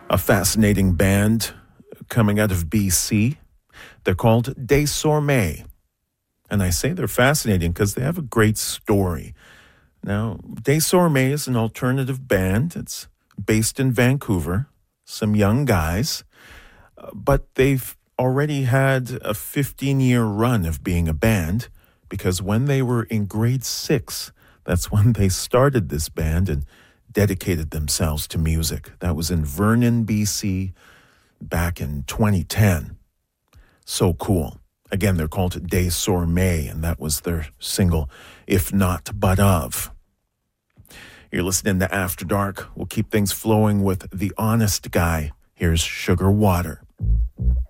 a fascinating band coming out of BC. They're called Désormais. And I say they're fascinating because they have a great story. Now, Désormais is an alternative band. It's based in Vancouver. Some young guys. But they've already had a 15-year run of being a band because when they were in grade 6, that's when they started this band and dedicated themselves to music. That was in Vernon, BC, back in 2010. So cool. Again, they're called Désormais, and that was their single, If Not But Of. You're listening to After Dark. We'll keep things flowing with The Honest Guy. Here's Sugar Water.